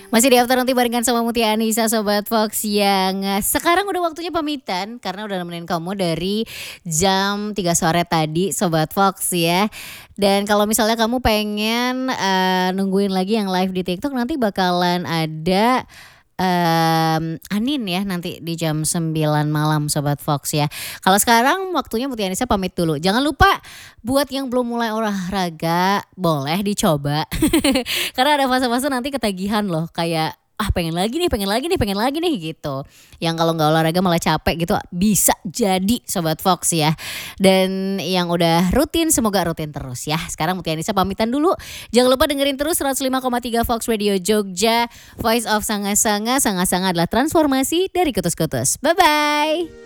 Masih di After nanti barengan sama Mutia Anissa Sobat Fox yang sekarang udah waktunya pamitan karena udah nemenin kamu dari jam 3 sore tadi Sobat Fox ya. Dan kalau misalnya kamu pengen nungguin lagi yang live di TikTok nanti bakalan ada Anin ya nanti di jam 9 malam Sobat Fox ya. Kalau sekarang waktunya Mutia Anissa pamit dulu. Jangan lupa buat yang belum mulai olahraga boleh dicoba. Karena ada fase-fase nanti ketagihan loh kayak pengen lagi nih, pengen lagi nih, pengen lagi nih gitu. Yang kalau nggak olahraga malah capek gitu bisa jadi Sobat Fox ya. Dan yang udah rutin semoga rutin terus ya. Sekarang Mutia Anissa pamitan dulu. Jangan lupa dengerin terus 105,3 Fox Radio Jogja. Voice of Sanga-Sanga, Sanga-Sanga adalah transformasi dari kutus-kutus. Bye-bye.